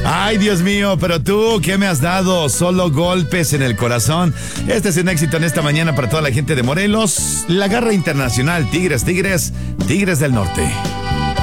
Ay, Dios mío, pero tú, ¿qué me has dado? Solo golpes en el corazón. Este es un éxito en esta mañana para toda la gente de Morelos. La garra internacional, Tigres del Norte.